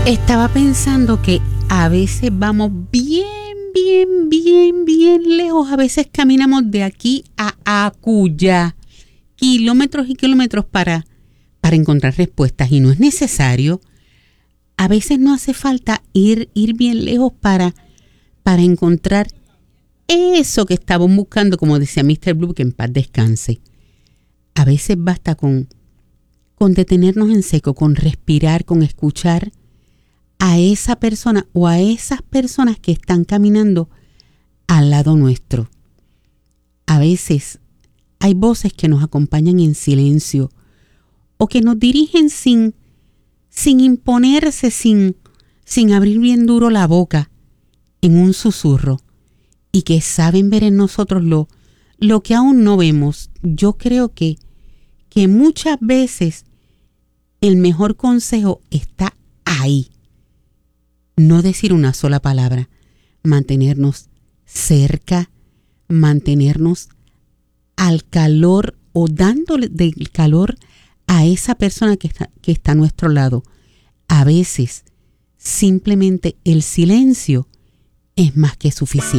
Estaba pensando que a veces vamos bien lejos. A veces caminamos de aquí a acullá, kilómetros y kilómetros para encontrar respuestas. Y no es necesario. A veces no hace falta ir bien lejos para encontrar eso que estábamos buscando, como decía Mr. Blue, que en paz descanse. A veces basta con detenernos en seco, con respirar, con escuchar a esa persona o a esas personas que están caminando al lado nuestro. A veces hay voces que nos acompañan en silencio o que nos dirigen sin imponerse, sin abrir bien duro la boca, en un susurro, y que saben ver en nosotros lo que aún no vemos. Yo creo que muchas veces el mejor consejo está ahí. No decir una sola palabra, mantenernos cerca, mantenernos al calor o dándole del calor a esa persona que está a nuestro lado. A veces simplemente el silencio es más que suficiente.